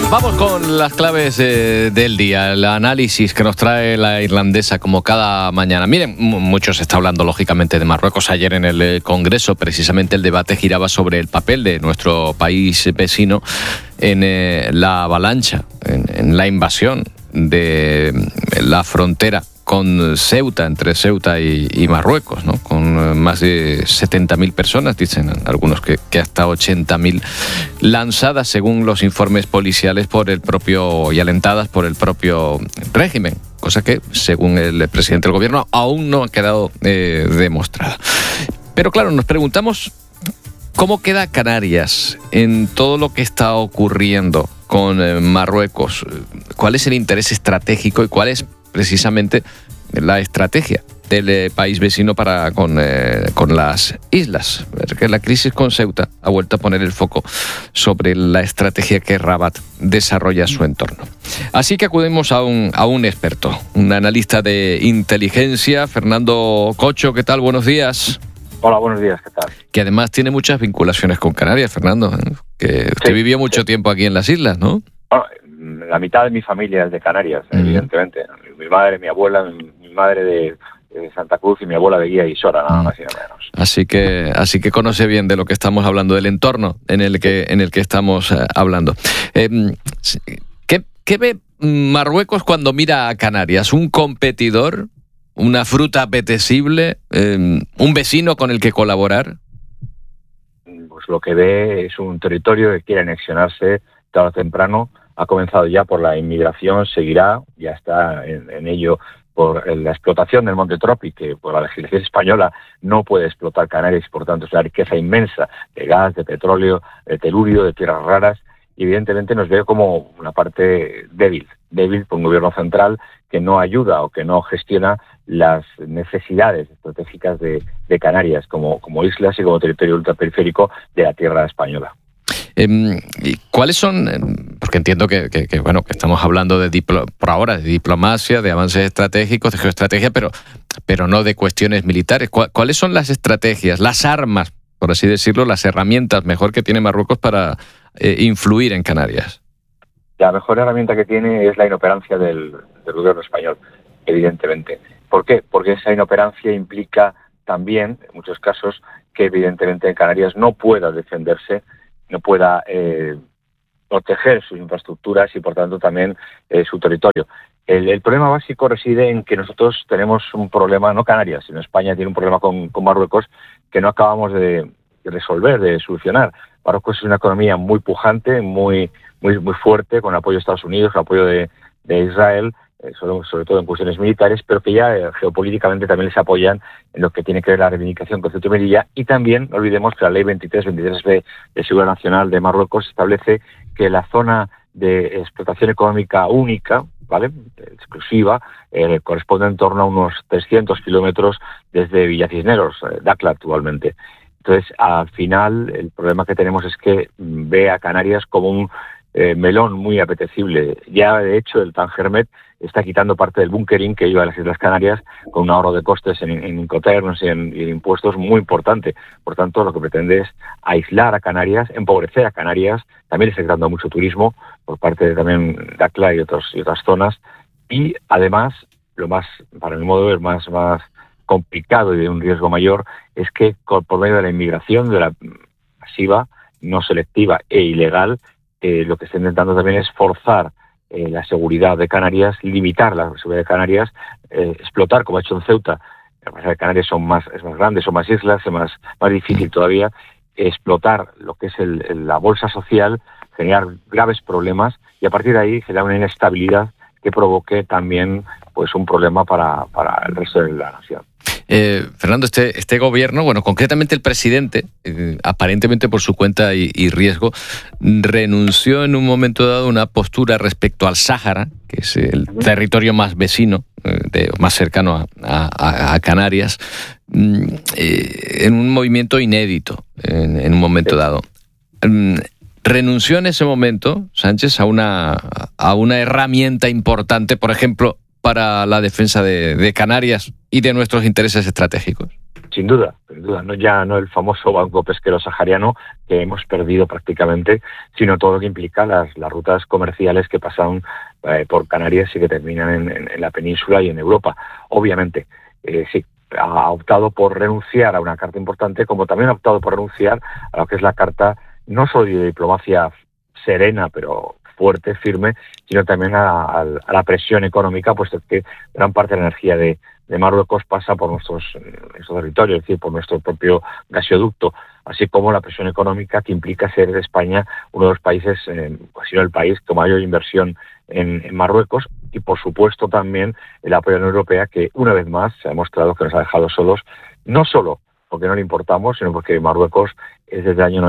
Vamos con las claves del día, el análisis que nos trae la irlandesa como cada mañana. Miren, mucho se está hablando lógicamente de Marruecos. Ayer en el Congreso precisamente el debate giraba sobre el papel de nuestro país vecino en la avalancha, en la invasión de la frontera con Ceuta, entre Ceuta y Marruecos, ¿no? Con más de 70.000 personas, dicen algunos que hasta 80.000 lanzadas según los informes policiales por el propio y alentadas por el propio régimen, cosa que según el presidente del gobierno aún no ha quedado demostrada. Pero claro, nos preguntamos cómo queda Canarias en todo lo que está ocurriendo con Marruecos. ¿Cuál es el interés estratégico y cuál es precisamente la estrategia del país vecino para con las islas? Porque la crisis con Ceuta ha vuelto a poner el foco sobre la estrategia que Rabat desarrolla a su entorno. Así que acudimos a un experto, un analista de inteligencia, Fernando Cocho. ¿Qué tal? Buenos días. Hola, buenos días, ¿qué tal? Que además tiene muchas vinculaciones con Canarias, Fernando, ¿eh? Que usted vivió mucho tiempo aquí en las islas, ¿no? Bueno, la mitad de mi familia es de Canarias, evidentemente. Mi madre, mi abuela, mi madre de Santa Cruz y mi abuela de Guía y Sora, nada más y nada menos. Así que conoce bien de lo que estamos hablando, del entorno en el que estamos hablando. ¿Qué ve Marruecos cuando mira a Canarias? ¿Un competidor? ¿Una fruta apetecible? ¿Un vecino con el que colaborar? Pues lo que ve es un territorio que quiere anexionarse tarde o temprano. Ha comenzado ya por la inmigración, seguirá, ya está en ello por la explotación del Monte Tropi, que por la legislación española no puede explotar Canarias, por tanto es una riqueza inmensa de gas, de petróleo, de telurio, de tierras raras, y evidentemente nos ve como una parte débil por un gobierno central que no ayuda o que no gestiona las necesidades estratégicas de Canarias como islas y como territorio ultraperiférico de la tierra española. ¿Cuáles son? Porque entiendo que estamos hablando por ahora de diplomacia, de avances estratégicos, de geoestrategia, pero no de cuestiones militares. ¿Cuáles son las estrategias, las armas, por así decirlo, las herramientas mejor que tiene Marruecos para influir en Canarias? La mejor herramienta que tiene es la inoperancia del gobierno español, evidentemente. ¿Por qué? Porque esa inoperancia implica también, en muchos casos, que evidentemente Canarias no pueda defenderse, no pueda proteger sus infraestructuras y, por tanto, también su territorio. El problema básico reside en que nosotros tenemos un problema, no Canarias, sino España tiene un problema con Marruecos que no acabamos de resolver, de solucionar. Marruecos es una economía muy pujante, muy fuerte, con apoyo de Estados Unidos, con apoyo de Israel, sobre todo en cuestiones militares, pero que ya geopolíticamente también les apoyan en lo que tiene que ver la reivindicación con Ceuta y Melilla. Y también, no olvidemos que la ley 23b de Seguridad Nacional de Marruecos establece que la zona de explotación económica única, ¿vale?, exclusiva, corresponde en torno a unos 300 kilómetros desde Villacisneros, Dakhla actualmente. Entonces, al final, el problema que tenemos es que ve a Canarias como un melón muy apetecible. Ya, de hecho, el Tangermet está quitando parte del bunkering que iba a las Islas Canarias con un ahorro de costes en incoterms y en impuestos muy importante. Por tanto, lo que pretende es aislar a Canarias, empobrecer a Canarias. También está creando mucho turismo por parte de también Dakhla y otras zonas. Y, además, para mi modo de ver, más complicado y de un riesgo mayor es que por medio de la inmigración, de la masiva, no selectiva e ilegal, lo que está intentando también es forzar la seguridad de Canarias, limitar la seguridad de Canarias, explotar, como ha hecho en Ceuta. La verdad, Canarias es más grande, son más islas, es más difícil todavía, explotar lo que es la bolsa social, generar graves problemas y a partir de ahí generar una inestabilidad que provoque también pues un problema para el resto de la nación. Fernando, este gobierno, bueno, concretamente el presidente, aparentemente por su cuenta y riesgo, renunció en un momento dado a una postura respecto al Sáhara, que es el territorio más vecino, más cercano a Canarias, en un movimiento inédito, en un momento dado. Renunció en ese momento, Sánchez, a una herramienta importante, por ejemplo, para la defensa de Canarias y de nuestros intereses estratégicos. Sin duda, no ya no el famoso banco pesquero sahariano que hemos perdido prácticamente, sino todo lo que implica las rutas comerciales que pasan por Canarias y que terminan en la península y en Europa. Obviamente, sí, ha optado por renunciar a una carta importante, como también ha optado por renunciar a lo que es la carta no solo de diplomacia serena, pero fuerte, firme, sino también a la presión económica, puesto que gran parte de la energía de Marruecos pasa por nuestro territorio, es decir, por nuestro propio gasoducto, así como la presión económica que implica ser de España uno de los países, si no el país con mayor inversión en Marruecos, y por supuesto también el apoyo de la Unión Europea, que una vez más se ha demostrado que nos ha dejado solos, no solo porque no le importamos, sino porque Marruecos es desde el año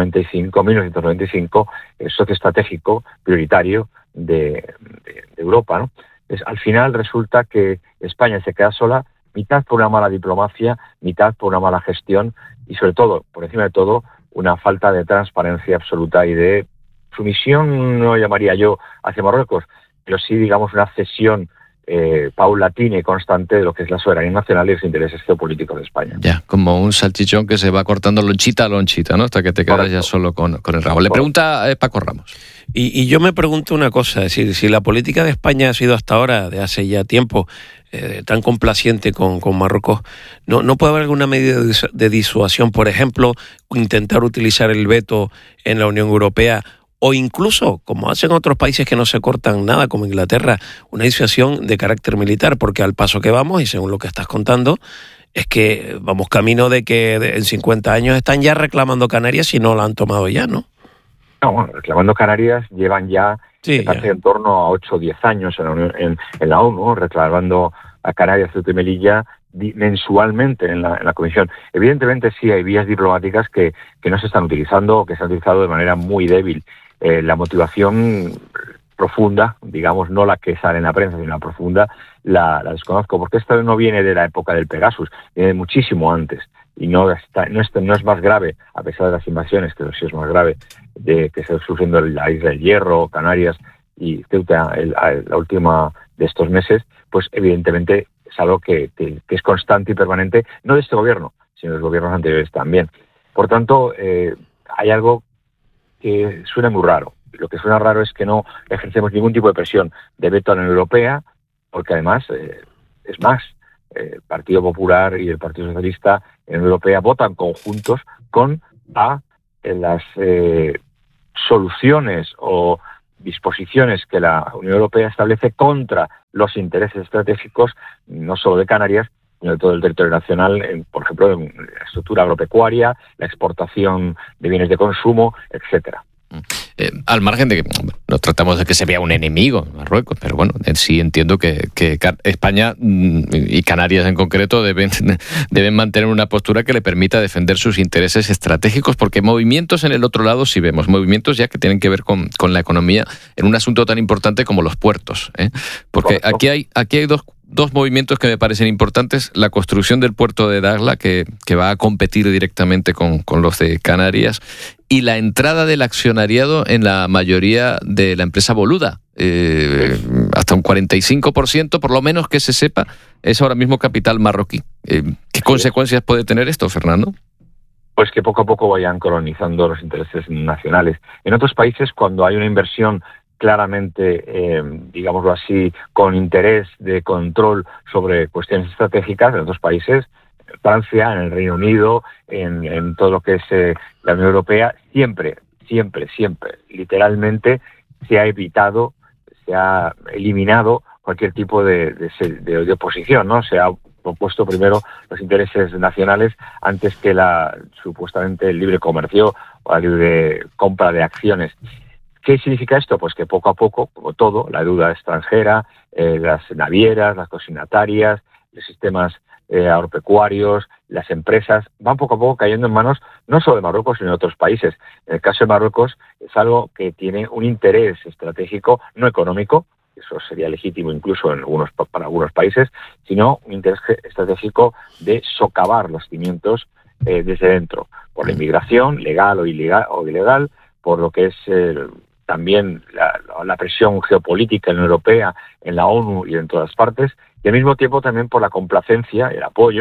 1995, el socio estratégico prioritario de Europa, ¿no? Al final resulta que España se queda sola, mitad por una mala diplomacia, mitad por una mala gestión y sobre todo, por encima de todo, una falta de transparencia absoluta y de sumisión, no llamaría yo, hacia Marruecos, pero sí, digamos, una cesión paulatina y constante de lo que es la soberanía nacional y los intereses geopolíticos de España. Ya, como un salchichón que se va cortando lonchita a lonchita, ¿no? Hasta que te quedas ya solo con el rabo. Le pregunta Paco Ramos. Y yo me pregunto una cosa, es decir, si la política de España ha sido hasta ahora, de hace ya tiempo, tan complaciente con Marruecos, ¿no puede haber alguna medida de disuasión? Por ejemplo, intentar utilizar el veto en la Unión Europea, o incluso, como hacen otros países que no se cortan nada, como Inglaterra, una disuasión de carácter militar, porque al paso que vamos, y según lo que estás contando, es que vamos camino de que en 50 años están ya reclamando Canarias y no la han tomado ya, ¿no? No, bueno, reclamando Canarias llevan ya, en torno a 8 o 10 años en la ONU, reclamando a Canarias, Ceuta y Melilla mensualmente en la Comisión. Evidentemente sí hay vías diplomáticas que no se están utilizando o que se han utilizado de manera muy débil. La motivación profunda, digamos, no la que sale en la prensa, sino la profunda, la desconozco, porque esto no viene de la época del Pegasus, viene de muchísimo antes. Y no es más grave, a pesar de las invasiones, que sí es más grave, de que se está sufriendo la Isla del Hierro, Canarias y Ceuta, la última de estos meses, pues evidentemente es algo que es constante y permanente, no de este gobierno, sino de los gobiernos anteriores también. Por tanto, hay algo que suena muy raro. Lo que suena raro es que no ejercemos ningún tipo de presión de veto a la Unión Europea, porque además, es más, el Partido Popular y el Partido Socialista en la Unión Europea votan conjuntos con las soluciones o disposiciones que la Unión Europea establece contra los intereses estratégicos, no solo de Canarias, sino de todo el territorio nacional, por ejemplo, en la estructura agropecuaria, la exportación de bienes de consumo, etcétera. Al margen de que no tratamos de que se vea un enemigo Marruecos, pero bueno, sí entiendo que España y Canarias en concreto deben mantener una postura que le permita defender sus intereses estratégicos, porque movimientos en el otro lado sí vemos, movimientos ya que tienen que ver con la economía en un asunto tan importante como los puertos, ¿eh? Porque aquí hay dos movimientos que me parecen importantes: la construcción del puerto de Dakhla, que va a competir directamente con los de Canarias, y la entrada del accionariado en la mayoría de la empresa boluda. Hasta un 45%, por lo menos que se sepa, es ahora mismo capital marroquí. ¿Qué consecuencias puede tener esto, Fernando? Pues que poco a poco vayan colonizando los intereses nacionales. En otros países, cuando hay una inversión claramente, digámoslo así, con interés de control sobre cuestiones estratégicas, en otros países, Francia, en el Reino Unido, en todo lo que es la Unión Europea, siempre, literalmente, se ha evitado, se ha eliminado cualquier tipo de oposición, ¿no? Se ha propuesto primero los intereses nacionales antes que supuestamente el libre comercio o la libre compra de acciones. ¿Qué significa esto? Pues que poco a poco, como todo, la deuda extranjera, las navieras, las consignatarias, los sistemas agropecuarios, las empresas, van poco a poco cayendo en manos no solo de Marruecos, sino de otros países. En el caso de Marruecos es algo que tiene un interés estratégico, no económico, eso sería legítimo incluso para algunos países, sino un interés estratégico de socavar los cimientos desde dentro, por la inmigración, legal o ilegal, por lo que es también la presión geopolítica en la Unión Europea, en la ONU y en todas partes, y al mismo tiempo también por la complacencia, el apoyo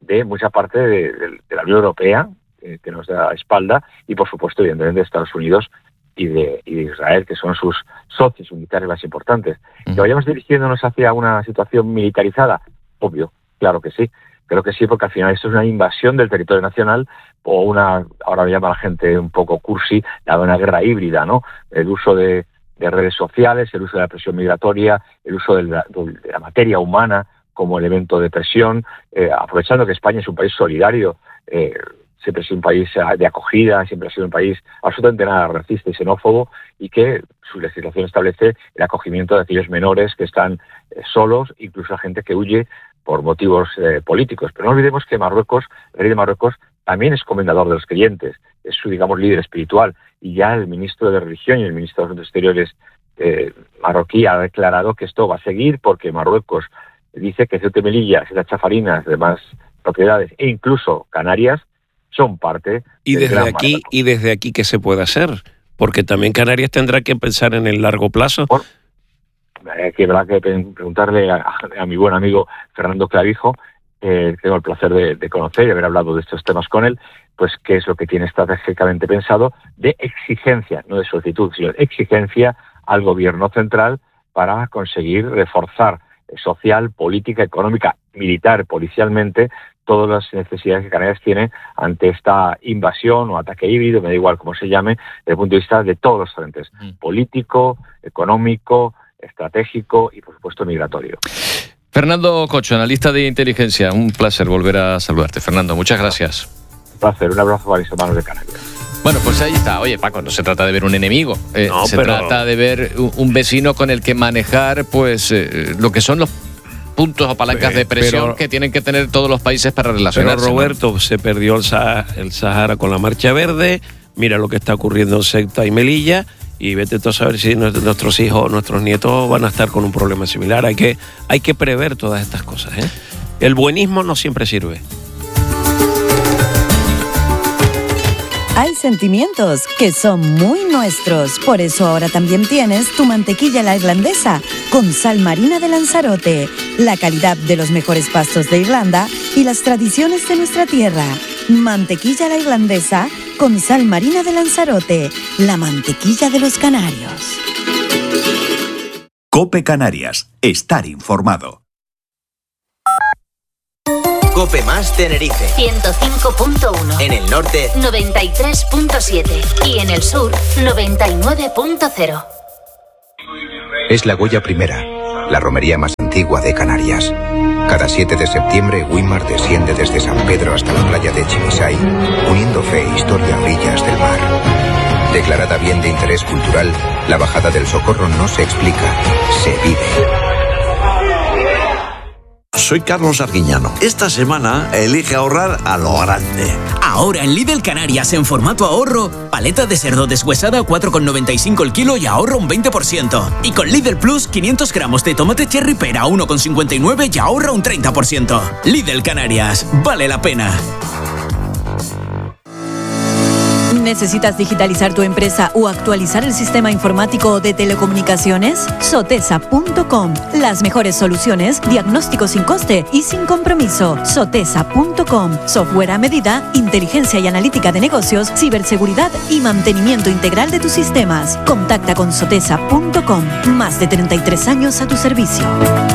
de mucha parte de la Unión Europea, que nos da espalda, y por supuesto, evidentemente, de Estados Unidos y de Israel, que son sus socios militares más importantes. ¿Que vayamos dirigiéndonos hacia una situación militarizada? Obvio, claro que sí. Creo que sí, porque al final esto es una invasión del territorio nacional o ahora lo llama la gente un poco cursi, una guerra híbrida, ¿no? El uso de redes sociales, el uso de la presión migratoria, el uso de la materia humana como elemento de presión, aprovechando que España es un país solidario, siempre ha sido un país de acogida, siempre ha sido un país absolutamente nada racista y xenófobo, y que su legislación establece el acogimiento de aquellos menores que están solos, incluso a gente que huye por motivos políticos. Pero no olvidemos que Marruecos, el rey de Marruecos, también es comendador de los creyentes, es su, digamos, líder espiritual, y ya el ministro de Religión y el ministro de Asuntos Exteriores marroquí ha declarado que esto va a seguir, porque Marruecos dice que Ceuta y Melilla, Islas Chafarinas, demás propiedades e incluso Canarias son parte del Gran Marruecos. Y desde aquí, ¿qué se puede hacer? Porque también Canarias tendrá que pensar en el largo plazo. Bueno, habrá que preguntarle a mi buen amigo Fernando Clavijo, tengo el placer de conocer y haber hablado de estos temas con él, pues qué es lo que tiene estratégicamente pensado de exigencia, no de solicitud, sino de exigencia al gobierno central para conseguir reforzar social, política, económica, militar, policialmente, todas las necesidades que Canarias tiene ante esta invasión o ataque híbrido, me da igual cómo se llame, desde el punto de vista de todos los frentes, político, económico, estratégico y, por supuesto, migratorio. Fernando Cocho, analista de inteligencia, un placer volver a saludarte. Fernando, muchas gracias. Un placer, un abrazo para mis hermanos de Canarias. Bueno, pues ahí está. Oye, Paco, no se trata de ver un enemigo, trata de ver un vecino con el que manejar pues lo que son los puntos o palancas de presión que tienen que tener todos los países para relacionarse. Pero Roberto, se perdió el Sahara con la Marcha Verde, mira lo que está ocurriendo en Ceuta y Melilla, y vete tú a saber si nuestros hijos, nuestros nietos van a estar con un problema similar. Hay que prever todas estas cosas, ¿eh? El buenismo no siempre sirve. Hay sentimientos que son muy nuestros, por eso ahora también tienes tu mantequilla a la irlandesa con sal marina de Lanzarote, la calidad de los mejores pastos de Irlanda y las tradiciones de nuestra tierra. Mantequilla a la irlandesa con sal marina de Lanzarote, la mantequilla de los canarios. COPE Canarias, estar informado. COPE Más Tenerife 105.1, en el norte 93.7 y en el sur 99.0. Es la Goya Primera, la romería más antigua de Canarias. Cada 7 de septiembre, Wimar desciende desde San Pedro hasta la playa de Chimisay, uniendo fe e historia a orillas del mar. Declarada bien de interés cultural, la bajada del Socorro no se explica, se vive. Soy Carlos Arguiñano. Esta semana elige ahorrar a lo grande. Ahora en Lidl Canarias, en formato ahorro, paleta de cerdo deshuesada a 4,95 el kilo y ahorro un 20%. Y con Lidl Plus, 500 gramos de tomate cherry pera a 1,59 y ahorra un 30%. Lidl Canarias, vale la pena. ¿Necesitas digitalizar tu empresa o actualizar el sistema informático de telecomunicaciones? Sotesa.com. Las mejores soluciones, diagnóstico sin coste y sin compromiso. Sotesa.com. Software a medida, inteligencia y analítica de negocios, ciberseguridad y mantenimiento integral de tus sistemas. Contacta con Sotesa.com. Más de 33 años a tu servicio.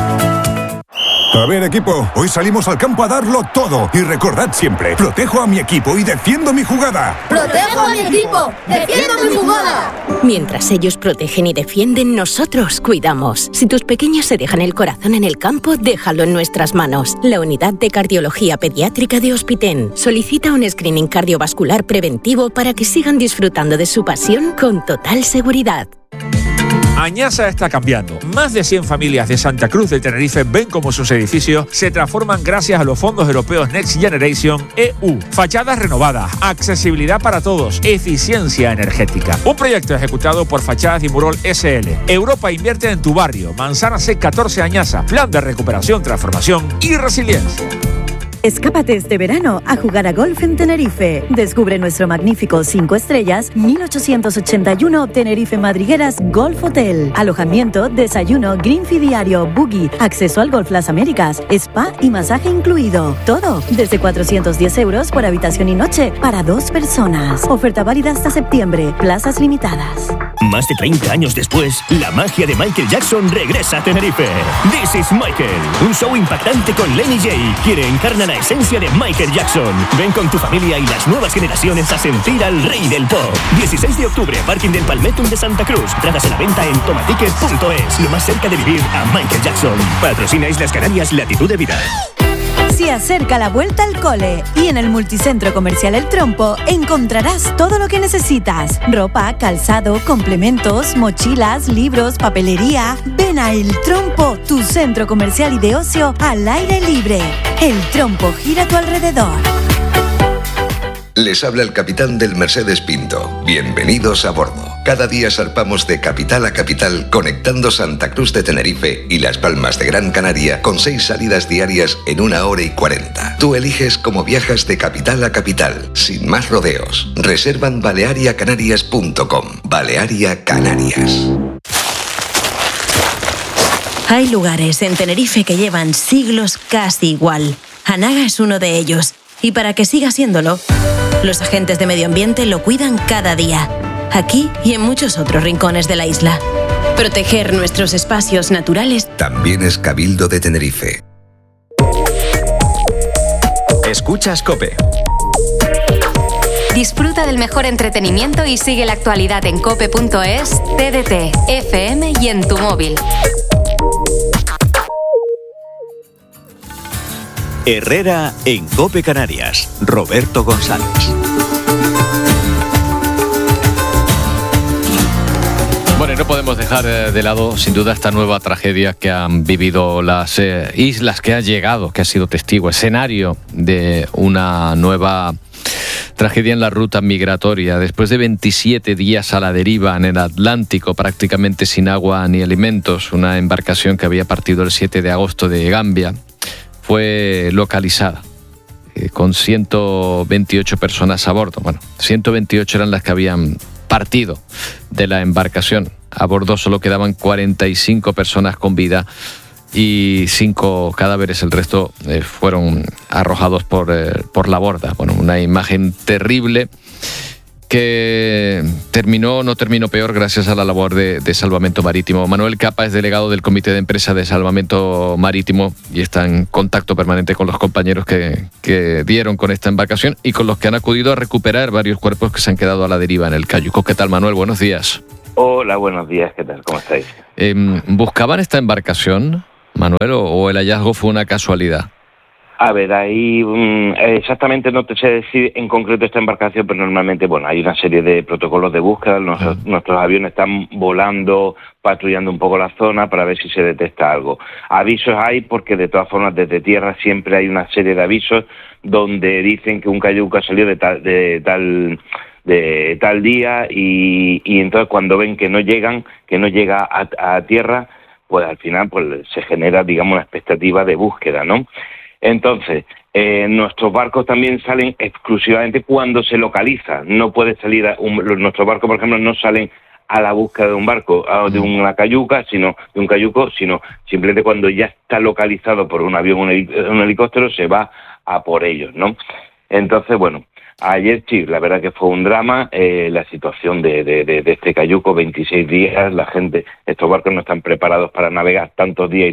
A ver, equipo, hoy salimos al campo a darlo todo. Y recordad siempre, protejo a mi equipo y defiendo mi jugada. ¡Protejo a mi equipo! ¡Defiendo mi jugada! Mientras ellos protegen y defienden, nosotros cuidamos. Si tus pequeños se dejan el corazón en el campo, déjalo en nuestras manos. La Unidad de Cardiología Pediátrica de Hospitén solicita un screening cardiovascular preventivo para que sigan disfrutando de su pasión con total seguridad. Añasa está cambiando. Más de 100 familias de Santa Cruz de Tenerife ven cómo sus edificios se transforman gracias a los fondos europeos Next Generation EU. Fachadas renovadas, accesibilidad para todos, eficiencia energética. Un proyecto ejecutado por Fachadas Dimurol SL. Europa invierte en tu barrio. Manzana C14 Añasa. Plan de recuperación, transformación y resiliencia. Escápate este verano a jugar a golf en Tenerife. Descubre nuestro magnífico 5 estrellas 1881 Tenerife Madrigueras Golf Hotel. Alojamiento, desayuno, green fee diario, buggy, acceso al Golf Las Américas, spa y masaje incluido. Todo desde 410 euros por habitación y noche para 2 personas. Oferta válida hasta septiembre. Plazas limitadas. Más de 30 años después, la magia de Michael Jackson regresa a Tenerife. This is Michael, un show impactante con Lenny J, quien encarna la esencia de Michael Jackson. Ven con tu familia y las nuevas generaciones a sentir al rey del pop. 16 de octubre, Parking del Palmetum de Santa Cruz. Entradas a la venta en tomaticket.es. Lo más cerca de vivir a Michael Jackson. Patrocina Islas Canarias Latitud de Vida. Se acerca la vuelta al cole y en el Multicentro Comercial El Trompo encontrarás todo lo que necesitas. Ropa, calzado, complementos, mochilas, libros, papelería. Ven a El Trompo, tu centro comercial y de ocio al aire libre. El Trompo gira a tu alrededor. Les habla el capitán del Mercedes Pinto. Bienvenidos a bordo. Cada día zarpamos de capital a capital, conectando Santa Cruz de Tenerife y Las Palmas de Gran Canaria con 6 salidas diarias en 1 hora y 40. Tú eliges cómo viajas de capital a capital, sin más rodeos. Reserva en baleariacanarias.com. Balearia Canarias. Hay lugares en Tenerife que llevan siglos casi igual. Anaga es uno de ellos. Y para que siga siéndolo, los agentes de medio ambiente lo cuidan cada día, aquí y en muchos otros rincones de la isla. Proteger nuestros espacios naturales también es Cabildo de Tenerife. Escuchas COPE. Disfruta del mejor entretenimiento y sigue la actualidad en cope.es, TDT, FM y en tu móvil. Herrera en COPE Canarias. Roberto González. Bueno, y no podemos dejar de lado, sin duda, esta nueva tragedia que han vivido las islas, que ha llegado, que ha sido testigo, escenario de una nueva tragedia en la ruta migratoria. Después de 27 días a la deriva en el Atlántico, prácticamente sin agua ni alimentos, una embarcación que había partido el 7 de agosto de Gambia fue localizada con 128 personas a bordo. Bueno, 128 eran las que habían partido de la embarcación. A bordo solo quedaban 45 personas con vida y 5 cadáveres. El resto fueron arrojados por la borda. Bueno, una imagen terrible que no terminó peor gracias a la labor de Salvamento Marítimo. Manuel Capa es delegado del Comité de Empresa de Salvamento Marítimo y está en contacto permanente con los compañeros que dieron con esta embarcación y con los que han acudido a recuperar varios cuerpos que se han quedado a la deriva en el Cayuco. ¿Qué tal, Manuel? Buenos días. Hola, buenos días. ¿Qué tal? ¿Cómo estáis? ¿Buscaban esta embarcación, Manuel, o el hallazgo fue una casualidad? A ver, ahí exactamente no te sé decir en concreto esta embarcación, pero normalmente, bueno, hay una serie de protocolos de búsqueda. Nuestros aviones están volando, patrullando un poco la zona para ver si se detecta algo. Avisos hay porque, de todas formas, desde tierra siempre hay una serie de avisos donde dicen que un cayuco ha salido de tal día y entonces cuando ven que no llega a tierra, pues al final pues se genera, digamos, una expectativa de búsqueda, ¿no? Entonces, nuestros barcos también salen exclusivamente cuando se localiza. No puede salir nuestros barcos, por ejemplo, no salen a la búsqueda de un barco, de una cayuca, sino simplemente cuando ya está localizado por un avión, un helicóptero, se va a por ellos, ¿no? Entonces, bueno, ayer sí, la verdad que fue un drama, la situación de este cayuco, 26 días, estos barcos no están preparados para navegar tantos días y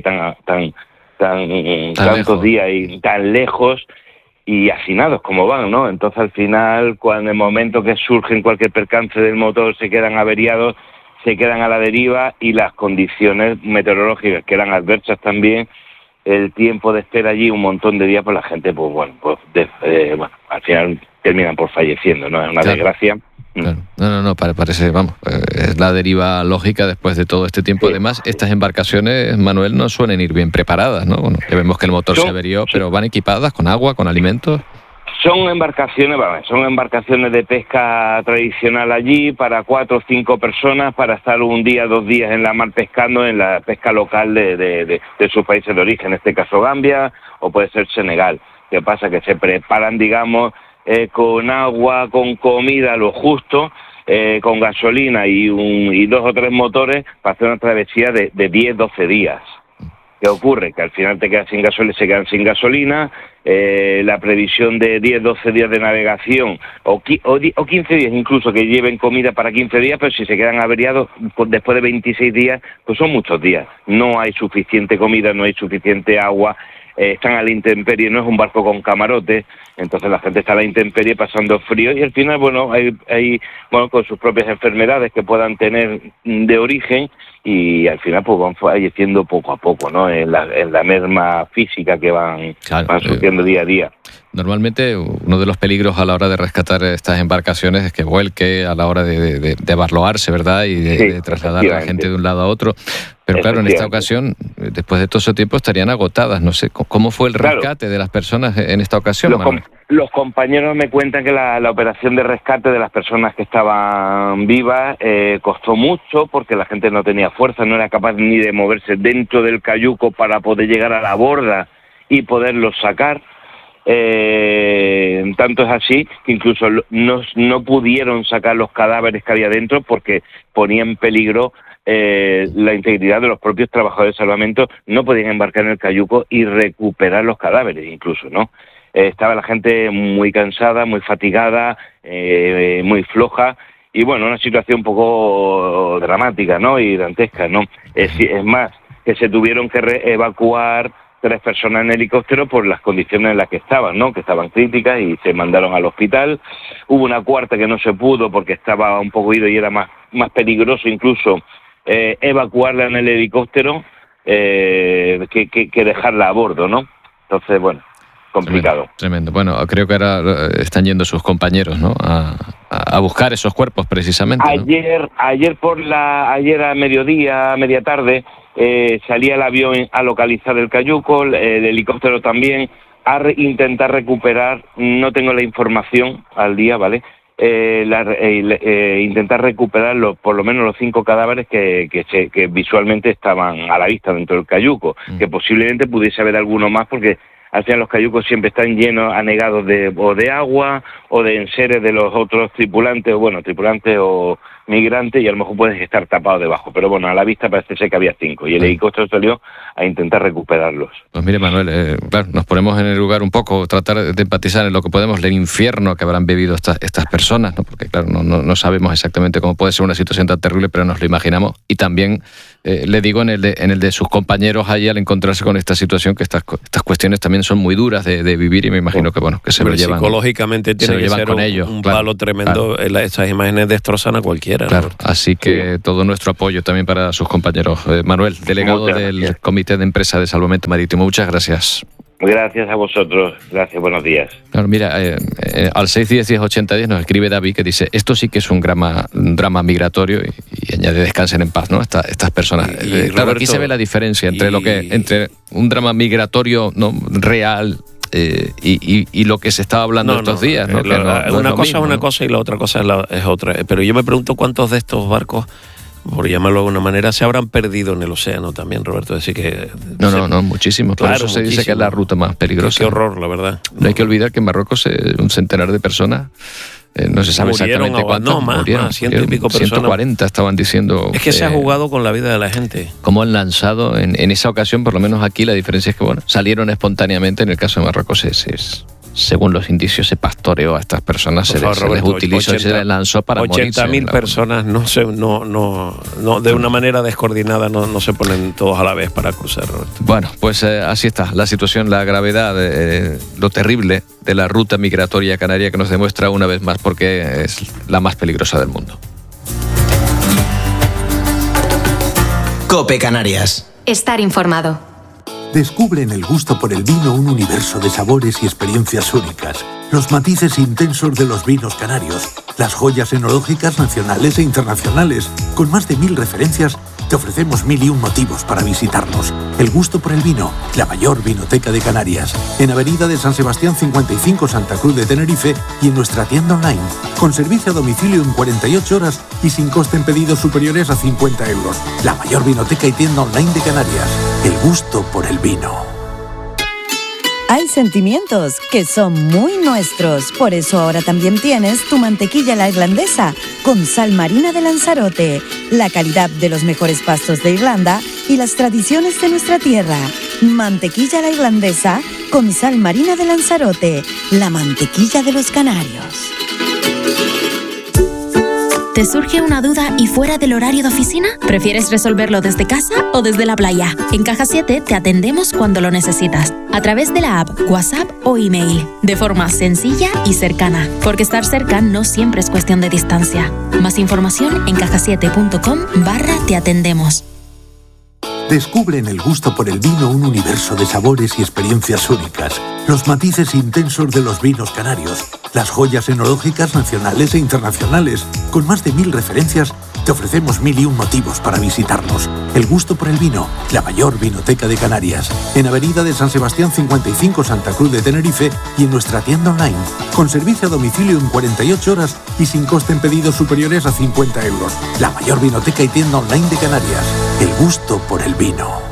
tantos días y tan lejos y hacinados como van, ¿no? Entonces al final, cuando en el momento que surgen cualquier percance del motor, se quedan averiados, se quedan a la deriva y las condiciones meteorológicas que eran adversas también, el tiempo de espera allí un montón de días, pues la gente, al final terminan por falleciendo, ¿no? Es una desgracia. Claro. No, parece, es la deriva lógica después de todo este tiempo. Sí. Además, estas embarcaciones, Manuel, no suelen ir bien preparadas, ¿no? Bueno, ya vemos que el motor se averió, pero van equipadas con agua, con alimentos. Son embarcaciones de pesca tradicional allí para 4 o 5 personas para estar 1 día, 2 días en la mar pescando, en la pesca local de sus países de origen, en este caso Gambia o puede ser Senegal. ¿Qué pasa? Que se preparan, digamos, con agua, con comida, lo justo, con gasolina y 2 o 3 motores para hacer una travesía de 10-12 días. ¿Qué ocurre? Que al final te quedas sin gasolina, se quedan sin gasolina, la previsión de 10-12 días de navegación, o 15 días incluso, que lleven comida para 15 días, pero si se quedan averiados después de 26 días, pues son muchos días. No hay suficiente comida, no hay suficiente agua, están a la intemperie, no es un barco con camarote, entonces la gente está a la intemperie pasando frío y al final, bueno, hay con sus propias enfermedades que puedan tener de origen y al final pues van falleciendo poco a poco, ¿no? En la merma física que van sufriendo día a día. Normalmente uno de los peligros a la hora de rescatar estas embarcaciones es que vuelque a la hora de abarloarse, ¿verdad? Y de trasladar a la gente de un lado a otro. Pero claro, en esta ocasión, después de todo ese tiempo, estarían agotadas. No sé, ¿cómo fue el rescate de las personas en esta ocasión, Manuel? Los compañeros me cuentan que la operación de rescate de las personas que estaban vivas costó mucho porque la gente no tenía fuerza, no era capaz ni de moverse dentro del cayuco para poder llegar a la borda y poderlos sacar. Tanto es así que incluso no pudieron sacar los cadáveres que había dentro porque ponía en peligro la integridad de los propios trabajadores de salvamento. No podían embarcar en el cayuco y recuperar los cadáveres incluso, ¿no? Estaba la gente muy cansada, muy fatigada, muy floja y bueno, una situación un poco dramática, ¿no? Y dantesca, ¿no? Es más, que se tuvieron que evacuar 3 personas en helicóptero por las condiciones en las que estaban, ¿no? Que estaban críticas y se mandaron al hospital. Hubo una cuarta que no se pudo porque estaba un poco ido y era más peligroso incluso evacuarla en el helicóptero que dejarla a bordo, ¿no? Entonces, bueno, complicado. Tremendo. Bueno, creo que ahora están yendo sus compañeros, ¿no? A buscar esos cuerpos precisamente, ¿no? Ayer a mediodía, a media tarde, salía el avión a localizar el cayuco, el helicóptero también, a intentar recuperar, no tengo la información al día, ¿vale? Intentar recuperar por lo menos los 5 cadáveres que visualmente estaban a la vista dentro del cayuco, que posiblemente pudiese haber alguno más porque al final los cayucos siempre están llenos, anegados o de agua o de enseres de los otros tripulantes o migrantes y a lo mejor pueden estar tapados debajo, pero bueno, a la vista parece ser que había 5 y el helicóptero salió a intentar recuperarlos. Pues mire, Manuel, claro, nos ponemos en el lugar un poco, tratar de empatizar en lo que podemos, el infierno que habrán vivido estas personas, ¿no? Porque claro, no sabemos exactamente cómo puede ser una situación tan terrible, pero nos lo imaginamos. Y también le digo en el de sus compañeros allí al encontrarse con esta situación, que estas cuestiones también son muy duras de vivir y me imagino que bueno, que se lo llevan. Psicológicamente tiene que ser un palo tremendo. Claro. Esas imágenes destrozan a cualquiera. Claro, ¿no? Así que todo nuestro apoyo también para sus compañeros. Manuel, delegado del Comité de Empresa de Salvamento Marítimo, muchas gracias. Gracias a vosotros, gracias, buenos días. Claro, mira, al 610-1080-10 nos escribe David que dice, esto sí que es un drama migratorio y añade descansen en paz, ¿no? Estas personas. Claro, Roberto, aquí se ve la diferencia entre un drama migratorio no real y lo que se estaba hablando estos días, ¿no? Una cosa es una cosa y la otra cosa es otra. Pero yo me pregunto cuántos de estos barcos, por llamarlo de alguna manera, se habrán perdido en el océano también, Roberto. Decir que no, muchísimos. Por eso se dice que es la ruta más peligrosa. Qué horror, la verdad. No hay que olvidar que en Marruecos un centenar de personas, no se sabe exactamente cuántas murieron. 100 y pico personas. 140 estaban diciendo. Es que se ha jugado con la vida de la gente. Cómo han lanzado en esa ocasión, por lo menos aquí, la diferencia es que salieron espontáneamente. En el caso de Marruecos según los indicios, se pastoreó a estas personas, se les utilizó y se les lanzó para 80.000 personas no de una manera descoordinada no se ponen todos a la vez para cruzar, Roberto. Bueno, pues así está la situación, la gravedad, lo terrible de la ruta migratoria canaria que nos demuestra una vez más por qué es la más peligrosa del mundo. COPE Canarias. Estar informado. Descubre en el gusto por el vino un universo de sabores y experiencias únicas. Los matices intensos de los vinos canarios, las joyas enológicas nacionales e internacionales. Con más de 1000 referencias, te ofrecemos 1001 motivos para visitarnos. El gusto por el vino, la mayor vinoteca de Canarias. En Avenida de San Sebastián 55, Santa Cruz de Tenerife y en nuestra tienda online. Con servicio a domicilio en 48 horas y sin coste en pedidos superiores a 50 euros. La mayor vinoteca y tienda online de Canarias. El gusto por el vino. Hay sentimientos que son muy nuestros, por eso ahora también tienes tu mantequilla a la irlandesa con sal marina de Lanzarote, la calidad de los mejores pastos de Irlanda y las tradiciones de nuestra tierra. Mantequilla a la irlandesa con sal marina de Lanzarote, la mantequilla de los canarios. ¿Te surge una duda y fuera del horario de oficina? ¿Prefieres resolverlo desde casa o desde la playa? En Caja 7 te atendemos cuando lo necesitas, a través de la app, WhatsApp o email, de forma sencilla y cercana, porque estar cerca no siempre es cuestión de distancia. Más información en cajasiete.com/te atendemos. Descubre en el gusto por el vino un universo de sabores y experiencias únicas. Los matices intensos de los vinos canarios, las joyas enológicas nacionales e internacionales. Con más de 1000 referencias, te ofrecemos 1001 motivos para visitarnos. El gusto por el vino, la mayor vinoteca de Canarias. En Avenida de San Sebastián 55, Santa Cruz de Tenerife, y en nuestra tienda online. Con servicio a domicilio en 48 horas y sin coste en pedidos superiores a 50 euros. La mayor vinoteca y tienda online de Canarias. El gusto por el vino.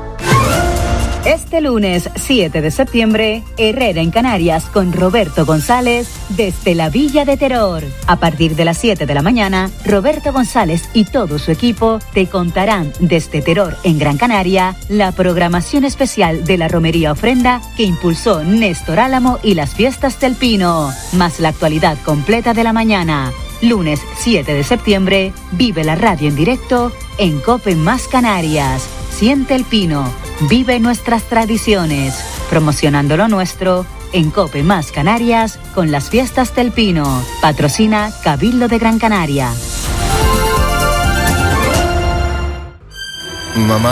Este lunes 7 de septiembre, Herrera en Canarias con Roberto González desde la Villa de Terror. A partir de las 7 de la mañana, Roberto González y todo su equipo te contarán desde Terror en Gran Canaria la programación especial de la Romería Ofrenda que impulsó Néstor Álamo y las Fiestas del Pino, más la actualidad completa de la mañana. Lunes 7 de septiembre, vive la radio en directo en COPE Más Canarias. Siente el Pino, vive nuestras tradiciones, promocionando lo nuestro en COPE Más Canarias con las Fiestas del Pino. Patrocina Cabildo de Gran Canaria. Mamá.